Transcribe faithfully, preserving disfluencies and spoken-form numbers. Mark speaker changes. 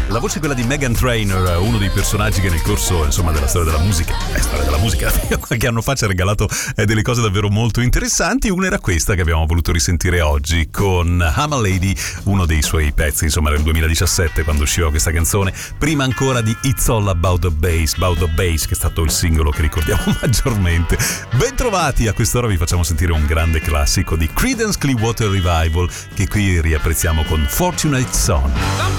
Speaker 1: La voce è quella di Meghan Trainor, uno dei personaggi che nel corso insomma della storia della musica, eh, storia della musica, qualche anno fa ci ha regalato eh, delle cose davvero molto interessanti. Una era questa che abbiamo voluto risentire oggi con I'm a Lady, uno dei suoi pezzi, insomma nel duemiladiciassette quando usciva questa canzone, prima ancora di It's All About the Bass, About the Bass, che è stato il singolo che ricordiamo maggiormente. Bentrovati, a quest'ora vi facciamo sentire un grande classico di Creedence Clearwater Revival che qui riapprezziamo con Fortunate Son.